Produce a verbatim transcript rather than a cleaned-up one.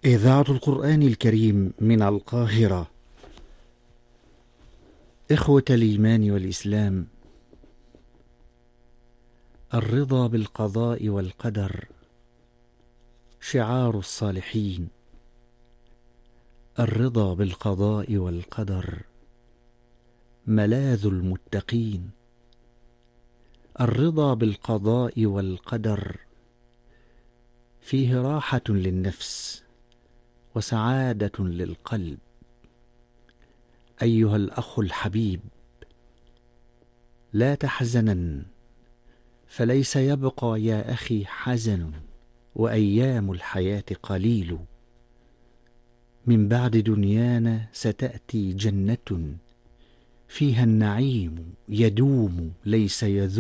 إذاعة القرآن الكريم من القاهرة. إخوة الإيمان والإسلام، الرضا بالقضاء والقدر شعار الصالحين. الرضا بالقضاء والقدر ملاذ المتقين. الرضا بالقضاء والقدر فيه راحة للنفس وسعادة للقلب. أيها الأخ الحبيب، لا تحزنن، فليس يبقى يا أخي حزن، وأيام الحياة قليل. من بعد دنيانا ستأتي جنة فيها النعيم يدوم ليس يذوب.